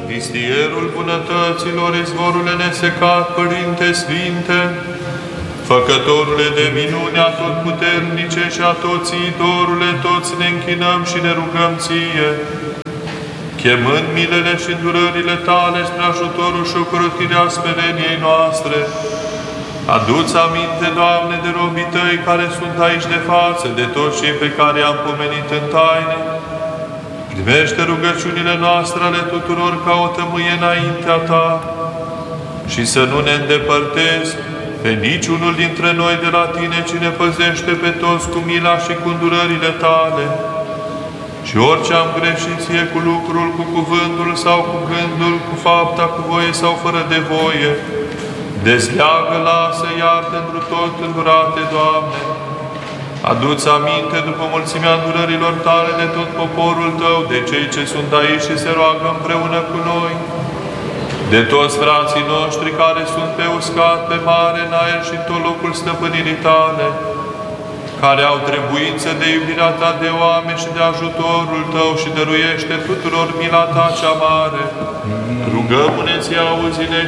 vistierul bunătăților, izvorule nesecat, Părinte Sfinte, Făcătorule de minune atotputernice și atoțiitorule, toți ne închinăm și ne rugăm Ție, chemând milele și îndurările Tale spre ajutorul și ocrotirea smereniei noastre. Adu-ți aminte, Doamne, de robii Tăi care sunt aici de față, de toți cei pe care i-am pomenit în taină. Primește rugăciunile noastre ale tuturor ca o tămâie înaintea Ta și să nu ne îndepărtezi pe niciunul dintre noi de la Tine, ci ne păzește pe toți cu mila și cu îndurările Tale. Și orice am greșit Ție cu lucrul, cu cuvântul sau cu gândul, cu fapta, cu voie sau fără de voie, dezleagă, lasă, iartă întru tot îndurate, Doamne. Adu-ți aminte după mulțimea îndurărilor Tale de tot poporul Tău, de cei ce sunt aici și se roagă împreună cu noi, de toți frații noștri care sunt pe uscat, pe mare, în aer și în tot locul stăpânirii Tale, care au trebuință de iubirea Ta de oameni și de ajutorul Tău și dăruiește tuturor mila Ta cea mare. Rugăm-ne Ție, auzi-ne